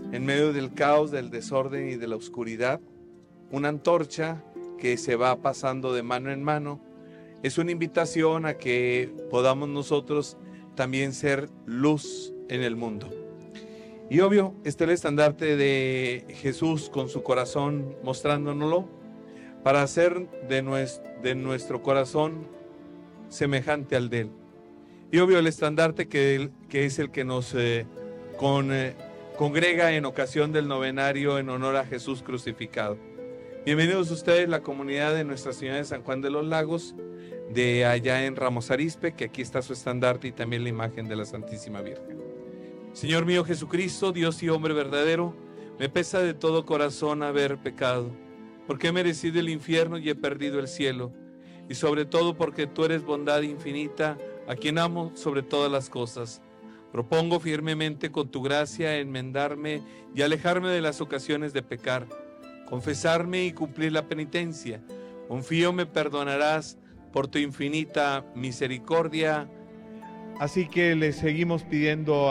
en medio del caos, del desorden y de la oscuridad. Una antorcha que se va pasando de mano en mano. Es una invitación a que podamos nosotros también ser luz en el mundo. Y obvio, este es el estandarte de Jesús con su corazón mostrándonoslo para hacer de nuestro corazón semejante al de Él. Y obvio, el estandarte que es el que nos congrega en ocasión del novenario en honor a Jesús crucificado. Bienvenidos ustedes, la comunidad de Nuestra Señora de San Juan de los Lagos, de allá en Ramos Arizpe, que aquí está su estandarte y también la imagen de la Santísima Virgen. Señor mío Jesucristo, Dios y hombre verdadero, me pesa de todo corazón haber pecado, porque he merecido el infierno y he perdido el cielo, y sobre todo porque tú eres bondad infinita, a quien amo sobre todas las cosas. Propongo firmemente con tu gracia enmendarme y alejarme de las ocasiones de pecar, confesarme y cumplir la penitencia. Confío me perdonarás por tu infinita misericordia. Así que le seguimos pidiendo